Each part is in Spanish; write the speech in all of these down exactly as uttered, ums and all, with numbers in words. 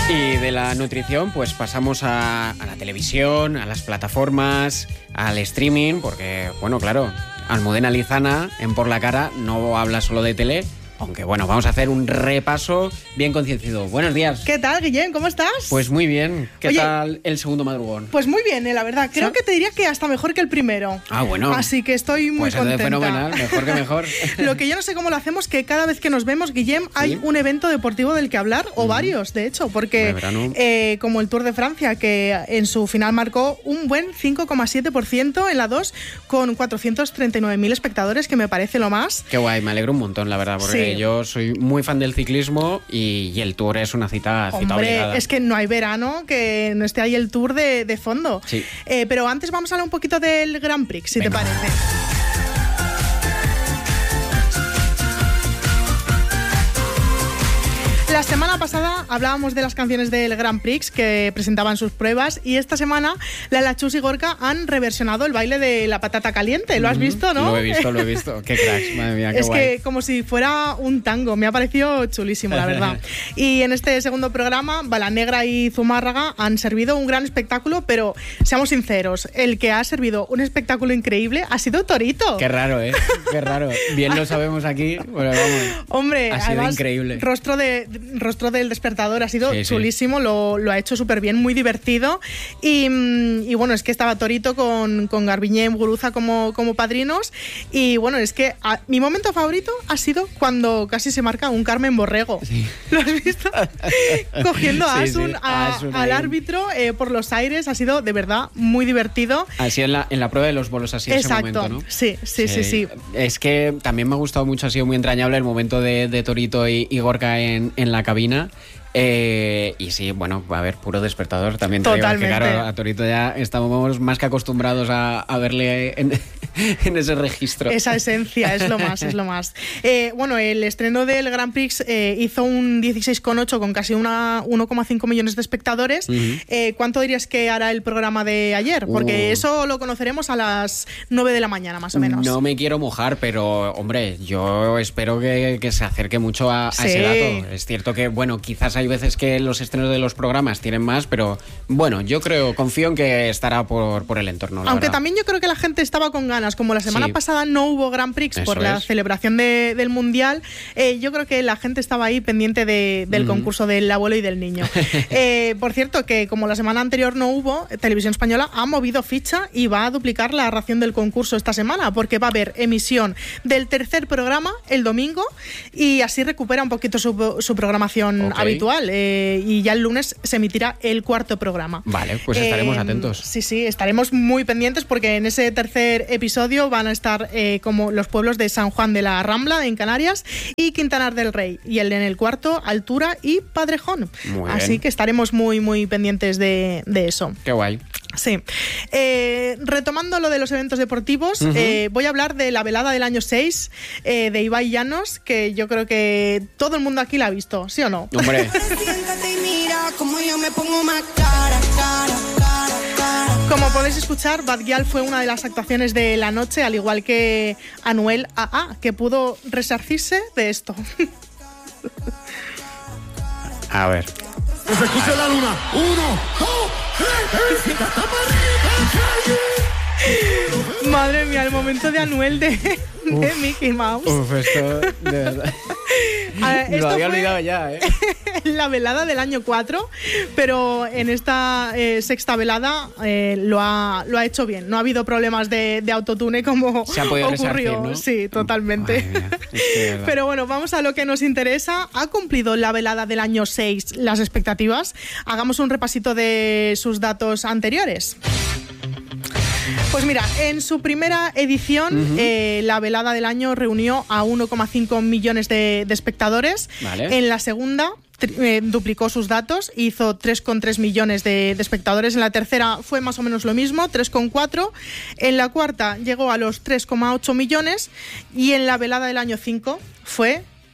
Y de la nutrición, pues pasamos a, a la televisión, a las plataformas, al streaming, porque, bueno, claro, Almudena Lizana, en Por la Cara, no habla solo de tele. Aunque bueno, vamos a hacer un repaso bien concienciado. Buenos días. ¿Qué tal, Guillem? ¿Cómo estás? Pues muy bien. ¿Qué Oye, tal el segundo madrugón? Pues muy bien, eh, la verdad. Creo ¿Sí? que te diría que hasta mejor que el primero. Ah, bueno. Así que estoy muy pues contenta. Fenomenal, mejor que mejor. Lo que yo no sé cómo lo hacemos, que cada vez que nos vemos, Guillem, ¿sí? hay un evento deportivo del que hablar, o mm. varios, de hecho, porque eh, como el Tour de Francia, que en su final marcó un buen cinco coma siete por ciento en la dos, con cuatrocientos treinta y nueve mil espectadores, que me parece lo más. Qué guay, me alegro un montón, la verdad, porque sí. yo soy muy fan del ciclismo y, y el Tour es una cita, cita Hombre, obligada. Es que no hay verano que no esté ahí el Tour de, de fondo. Sí. Eh, pero antes vamos a hablar un poquito del Grand Prix, si Venga. te parece. La semana pasada hablábamos de las canciones del Grand Prix que presentaban sus pruebas, y esta semana Lala Chus y Gorka han reversionado el baile de la patata caliente. ¿Lo has visto, no? Lo he visto, lo he visto. Qué cracks, madre mía, qué es guay. Es que como si fuera un tango, me ha parecido chulísimo, la verdad. Y en este segundo programa, Balanegra y Zumárraga han servido un gran espectáculo, pero seamos sinceros, el que ha servido un espectáculo increíble ha sido Torito. Qué raro, ¿eh? Qué raro. Bien lo sabemos aquí. Bueno, vamos. Hombre, ha sido además, increíble. Rostro de Rostro del despertador ha sido sí, chulísimo, sí. Lo, lo ha hecho súper bien, muy divertido. Y, y bueno, es que estaba Torito con, con Garbiñe y Muguruza como, como padrinos. Y bueno, es que a, mi momento favorito ha sido cuando casi se marca un Carmen Borrego. Sí. ¿Lo has visto? Cogiendo a sí, Asun, sí. a, Asun al árbitro eh, por los aires. Ha sido de verdad muy divertido. Así en la, en la prueba de los bolos, así en ese momento, ¿no? Sí, sí, sí, sí, sí. Es que también me ha gustado mucho, ha sido muy entrañable el momento de, de Torito y, y Gorka en, en la cabina. Eh, y sí, bueno, a ver, puro despertador también. Te Totalmente. digo que claro, a Torito ya estamos más que acostumbrados a, a verle en, en ese registro. Esa esencia es lo más, es lo más. Eh, bueno, el estreno del Grand Prix eh, hizo un dieciséis coma ocho con casi una uno coma cinco millones de espectadores. Uh-huh. Eh, ¿Cuánto dirías que hará el programa de ayer? Porque uh. eso lo conoceremos a las nueve de la mañana, más o menos. No me quiero mojar, pero, hombre, yo espero que, que se acerque mucho a, sí. a ese dato. Es cierto que, bueno, quizás hay Hay veces que los estrenos de los programas tienen más, pero bueno, yo creo, confío en que estará por, por el entorno. Aunque verdad. también yo creo que la gente estaba con ganas, como la semana sí. pasada no hubo Grand Prix Eso por la es. celebración de, del Mundial, eh, yo creo que la gente estaba ahí pendiente de, del mm. concurso del abuelo y del niño. eh, por cierto, que como la semana anterior no hubo, Televisión Española ha movido ficha y va a duplicar la ración del concurso esta semana, porque va a haber emisión del tercer programa el domingo y así recupera un poquito su, su programación okay. habitual. Eh, y ya el lunes se emitirá el cuarto programa. Vale, pues estaremos eh, atentos. Sí, sí, estaremos muy pendientes porque en ese tercer episodio van a estar eh, como los pueblos de San Juan de la Rambla en Canarias y Quintanar del Rey, y el en el cuarto Altura y Padrejón. Muy Así bien. que estaremos muy muy pendientes de, de eso. Qué guay. Sí. Eh, retomando lo de los eventos deportivos, uh-huh. eh, voy a hablar de la velada del año seis eh, de Ibai Llanos, que yo creo que todo el mundo aquí la ha visto, ¿sí o no? Hombre. Como podéis escuchar, Bad Gyal fue una de las actuaciones de la noche, al igual que Anuel A A, que pudo resarcirse de esto. A ver. ¡Que se escuche la luna! ¡Uno! ¡Dos! ¡Tres! Madre mía, el momento de Anuel de, de uf, Mickey Mouse. Uf, esto de verdad. Ver, Lo había olvidado ya, ¿eh? La velada del año cuatro, pero en esta eh, sexta velada eh, lo, ha, lo ha hecho bien. No ha habido problemas de, de autotune como se ha podido ocurrió. Resarcir, ¿no? Sí, totalmente. Mía, es que pero bueno, vamos a lo que nos interesa. ¿Ha cumplido la velada del año seis las expectativas? Hagamos un repasito de sus datos anteriores. Pues mira, en su primera edición, uh-huh. eh, la velada del año reunió a uno coma cinco millones de, de espectadores. Vale. En la segunda tri- eh, duplicó sus datos, hizo tres coma tres millones de, de espectadores. En la tercera fue más o menos lo mismo, tres coma cuatro. En la cuarta llegó a los tres coma ocho millones y en la velada del año cinco fue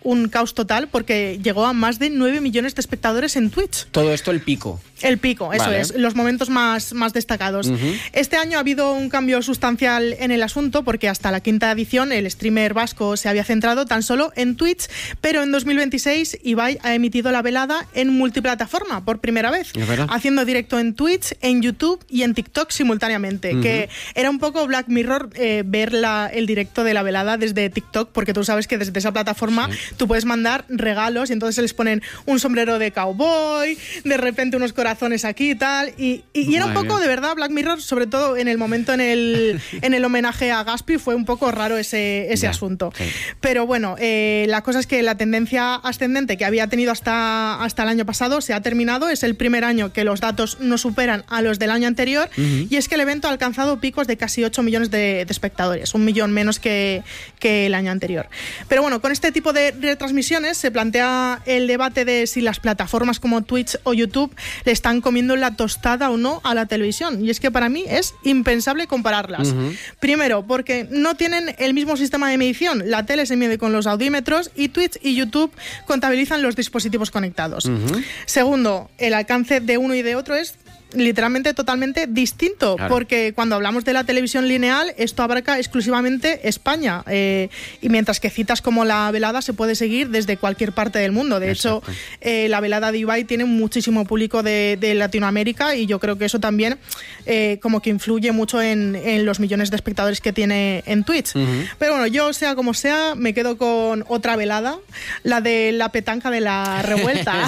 un caos total porque llegó a más de nueve millones de espectadores en Twitch. Todo esto el pico. El pico, eso Vale. es, los momentos más, más destacados. Uh-huh. Este año ha habido un cambio sustancial en el asunto porque hasta la quinta edición el streamer vasco se había centrado tan solo en Twitch, pero en dos mil veintiséis Ibai ha emitido la velada en multiplataforma por primera vez, haciendo directo en Twitch, en YouTube y en TikTok simultáneamente, uh-huh. que era un poco Black Mirror eh, ver la, el directo de la velada desde TikTok, porque tú sabes que desde esa plataforma sí. tú puedes mandar regalos y entonces se les ponen un sombrero de cowboy, de repente unos corazones aquí y tal, y, y, y era un poco de verdad Black Mirror, sobre todo en el momento en el, en el homenaje a Gaspi, fue un poco raro ese, ese ya, asunto. Sí. Pero bueno, eh, la cosa es que la tendencia ascendente que había tenido hasta, hasta el año pasado se ha terminado, es el primer año que los datos no superan a los del año anterior, uh-huh. y es que el evento ha alcanzado picos de casi ocho millones de, de espectadores, un millón menos que, que el año anterior. Pero bueno, con este tipo de retransmisiones se plantea el debate de si las plataformas como Twitch o YouTube les están comiendo la tostada o no a la televisión. Y es que para mí es impensable compararlas. Uh-huh. Primero, porque no tienen el mismo sistema de medición. La tele se mide con los audímetros y Twitch y YouTube contabilizan los dispositivos conectados. Uh-huh. Segundo, el alcance de uno y de otro es literalmente totalmente distinto, claro. porque cuando hablamos de la televisión lineal esto abarca exclusivamente España, eh, y mientras que citas como la velada se puede seguir desde cualquier parte del mundo. De Exacto. hecho, eh, la velada de Ibai tiene muchísimo público de, de Latinoamérica y yo creo que eso también eh, como que influye mucho en, en los millones de espectadores que tiene en Twitch. Uh-huh. Pero bueno, yo sea como sea, me quedo con otra velada, la de la petanca de la revuelta.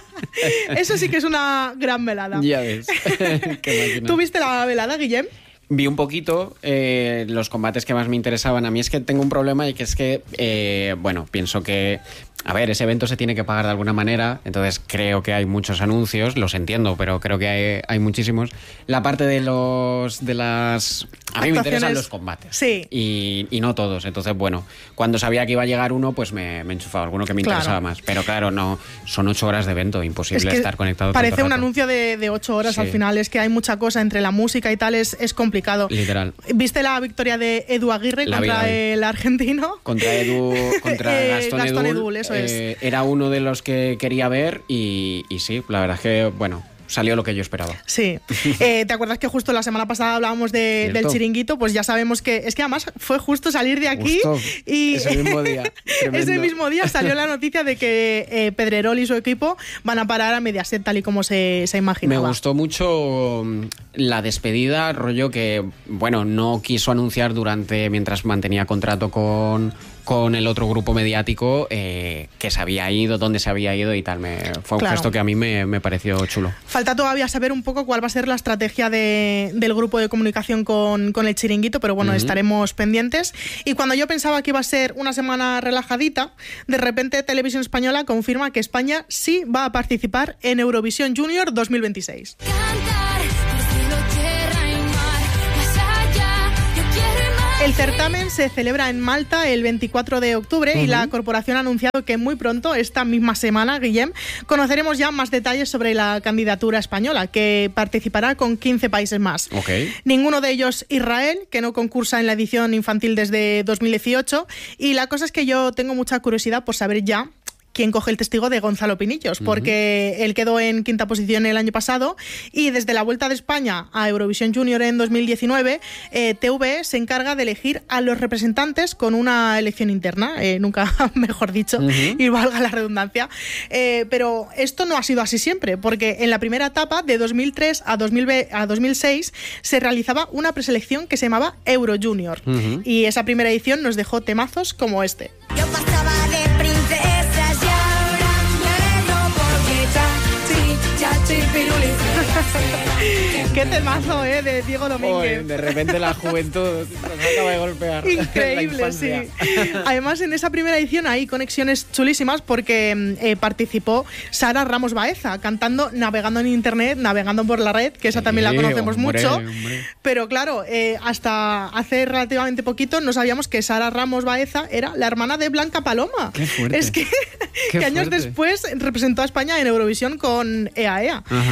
Eso sí que es una gran velada. Ya ves. ¿Tú viste la velada, Guillem? Vi un poquito eh, los combates que más me interesaban. A mí es que tengo un problema y que es que, eh, bueno, pienso que, a ver, ese evento se tiene que pagar de alguna manera, entonces creo que hay muchos anuncios, los entiendo, pero creo que hay, hay muchísimos. La parte de los de las... A mí me interesan los combates. Sí. Y, y no todos. Entonces, bueno, cuando sabía que iba a llegar uno, pues me, me enchufaba alguno que me claro. interesaba más. Pero claro, no, son ocho horas de evento, imposible es que estar conectado. Parece un anuncio de, de ocho horas sí. al final, es que hay mucha cosa entre la música y tal, es, es complicado. Literal. ¿Viste la victoria de Edu Aguirre la contra vi, el argentino? Contra Edu, contra eh, Gastón, Gastón Edul. Edul, eso eh, es. Era uno de los que quería ver y, y sí, la verdad es que, bueno, salió lo que yo esperaba. Sí. Eh, ¿Te acuerdas que justo la semana pasada hablábamos de, del chiringuito? Pues ya sabemos que... Es que además fue justo salir de aquí justo y... Ese mismo día. Ese mismo día salió la noticia de que eh, Pedrerol y su equipo van a parar a Mediaset tal y como se, se imaginaba. Me gustó mucho la despedida, rollo que, bueno, no quiso anunciar durante... mientras mantenía contrato con... con el otro grupo mediático eh, que se había ido, dónde se había ido y tal. Me, fue un claro. gesto que a mí me, me pareció chulo. Falta todavía saber un poco cuál va a ser la estrategia de, del grupo de comunicación con, con el chiringuito, pero bueno, uh-huh. estaremos pendientes. Y cuando yo pensaba que iba a ser una semana relajadita, de repente Televisión Española confirma que España sí va a participar en Eurovisión Junior dos mil veintiséis. El certamen se celebra en Malta el veinticuatro de octubre uh-huh. y la corporación ha anunciado que muy pronto, esta misma semana, Guillem, conoceremos ya más detalles sobre la candidatura española, que participará con quince países más. Okay. Ninguno de ellos Israel, que no concursa en la edición infantil desde dos mil dieciocho, y la cosa es que yo tengo mucha curiosidad por saber ya quién coge el testigo de Gonzalo Pinillos, porque uh-huh. él quedó en quinta posición el año pasado y desde la Vuelta de España a Eurovisión Junior en dos mil diecinueve, eh, T V E se encarga de elegir a los representantes con una elección interna, eh, nunca mejor dicho, uh-huh. y valga la redundancia. Eh, pero esto no ha sido así siempre, porque en la primera etapa, de dos mil tres a dos mil seis, se realizaba una preselección que se llamaba Euro Junior, uh-huh. y esa primera edición nos dejó temazos como este. Yo pasaba de princesa. Qué temazo, ¿eh? De Diego Domínguez. Oye, de repente la juventud nos acaba de golpear. Increíble, sí. Además, en esa primera edición hay conexiones chulísimas porque eh, participó Sara Ramos Baeza cantando Navegando en Internet, Navegando por la Red, que esa sí, también la conocemos hombre, mucho. Hombre. Pero claro, eh, hasta hace relativamente poquito no sabíamos que Sara Ramos Baeza era la hermana de Blanca Paloma. Qué fuerte. Es que, que años después representó a España en Eurovisión con E A E A. Ajá.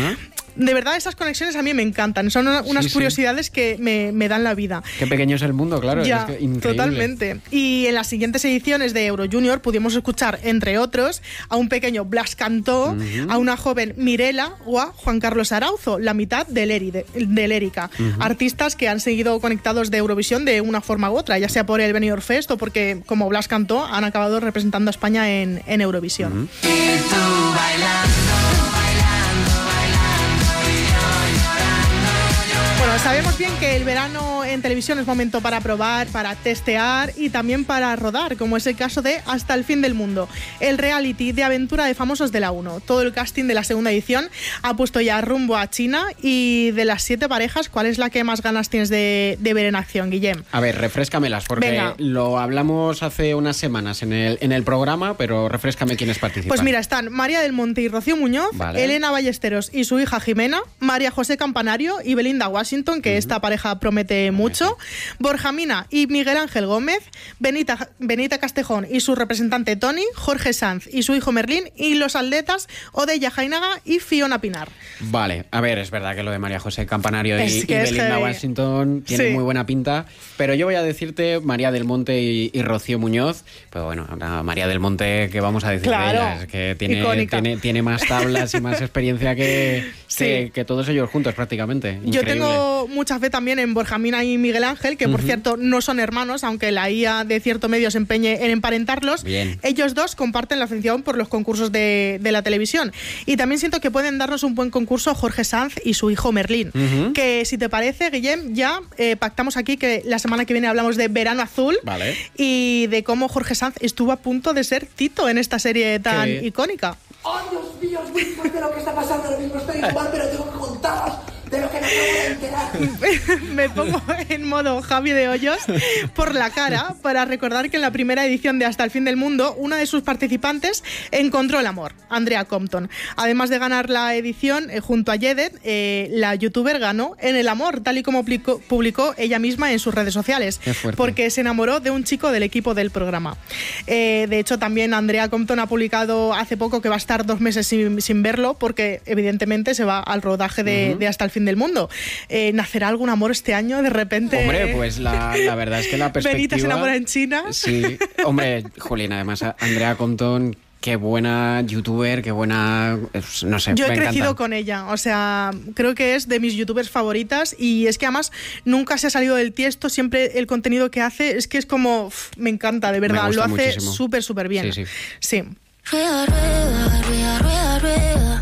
de verdad esas conexiones a mí me encantan, son unas sí, curiosidades sí. que me, me dan la vida. Qué pequeño es el mundo, claro. Ya, es que increíble. Totalmente. Y en las siguientes ediciones de Euro Junior pudimos escuchar, entre otros, a un pequeño Blas Cantó, uh-huh. a una joven Mirela o a Juan Carlos Arauzo, la mitad del Eri, de, del Erika. Uh-huh. Artistas que han seguido conectados de Eurovisión de una forma u otra, ya sea por el Benidorm Fest o porque, como Blas Cantó, han acabado representando a España en, en Eurovisión. Uh-huh. Y tú bailando, bailando, bailando, y yo llorando. Bueno, sabemos bien que el verano en televisión es momento para probar, para testear y también para rodar, como es el caso de Hasta el fin del mundo, el reality de aventura de famosos de la uno. Todo el casting de la segunda edición ha puesto ya rumbo a China y de las siete parejas, ¿cuál es la que más ganas tienes de, de ver en acción, Guillem? A ver, refréscamelas, porque Venga. Lo hablamos hace unas semanas en el, en el programa, pero refréscame quiénes participan. Pues mira, están María del Monte y Rocío Muñoz, vale. Elena Ballesteros y su hija Jimena, María José Campanario y Belinda Washington, que uh-huh. esta pareja promete mucho, Borja Mina y Miguel Ángel Gómez, Benita, Benita Castejón y su representante Tony, Jorge Sanz y su hijo Merlín, y los atletas Odeya Jainaga y Fiona Pinar. Vale, a ver, es verdad que lo de María José Campanario y, es que y es Belinda que... Washington tiene sí. muy buena pinta, pero yo voy a decirte María del Monte y, y Rocío Muñoz. Pero bueno, María del Monte, ¿qué vamos a decir claro, de ella? Es que tiene, tiene, tiene más tablas y más experiencia que, sí. que, que todos ellos juntos prácticamente. Increíble. Yo tengo mucha fe también en Borja Mina y Miguel Ángel, que por uh-huh. cierto no son hermanos, aunque la I A de cierto medio se empeñe en emparentarlos. Bien. Ellos dos comparten la afición por los concursos de, de la televisión. Y también siento que pueden darnos un buen concurso Jorge Sanz y su hijo Merlín. Uh-huh. Que si te parece, Guillem, ya eh, pactamos aquí que la semana que viene hablamos de Verano Azul. Vale. Y de cómo Jorge Sanz estuvo a punto de ser Tito en esta serie tan ¿Qué? icónica. ¡Oh, Dios mío! Es muy fuerte lo que está pasando ahora mismo. Estoy igual, pero tengo que contaros de lo que me acabo de enterar. Me pongo en modo Javi de Hoyos por la cara para recordar que en la primera edición de Hasta el fin del mundo, una de sus participantes encontró el amor, Andrea Compton. Además de ganar la edición eh, junto a Yedet, eh, la youtuber ganó en el amor, tal y como publicó, publicó ella misma en sus redes sociales, porque se enamoró de un chico del equipo del programa. Eh, de hecho, también Andrea Compton ha publicado hace poco que va a estar dos meses sin, sin verlo, porque evidentemente se va al rodaje de, uh-huh. de Hasta el fin del mundo. Eh, ¿Nacerá algún amor este año de repente? Hombre, pues la, la verdad es que la perspectiva... Benita se enamora en China. Sí, hombre, Julián, además Andrea Compton, qué buena youtuber, qué buena... no sé, yo he me crecido encanta. con ella, o sea, creo que es de mis youtubers favoritas y es que además nunca se ha salido del tiesto, siempre el contenido que hace es que es como... Uf, me encanta, de verdad, lo hace súper, súper bien. Sí, sí. Sí. Rueda, rueda, rueda, rueda, rueda.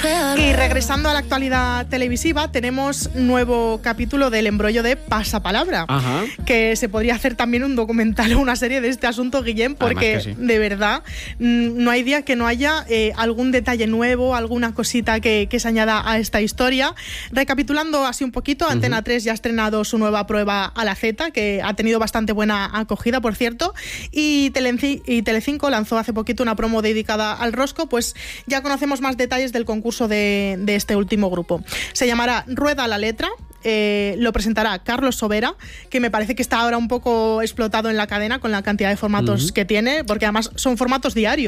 Y regresando a la actualidad televisiva, tenemos nuevo capítulo del embrollo de Pasapalabra. Ajá. Que se podría hacer también un documental o una serie de este asunto, Guillem, porque sí. de verdad no hay día que no haya eh, algún detalle nuevo, alguna cosita que, que se añada a esta historia. Recapitulando así un poquito, uh-huh. Antena tres ya ha estrenado su nueva prueba a la Z, que ha tenido bastante buena acogida, por cierto, y, Telenci- y Telecinco lanzó hace poquito una promo dedicada al rosco. Pues ya conocemos más detalles del concurso De, de este último grupo. Se llamará Rueda la letra, eh, lo presentará Carlos Sobera, que me parece que está ahora un poco explotado en la cadena con la cantidad de formatos uh-huh. que tiene, porque además son formatos diarios.